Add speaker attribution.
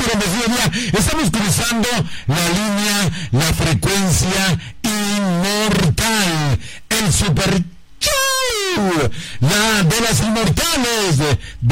Speaker 1: momento, con decía, estamos cruzando la línea, la frecuencia inmortal, el super show, la de las inmortales, de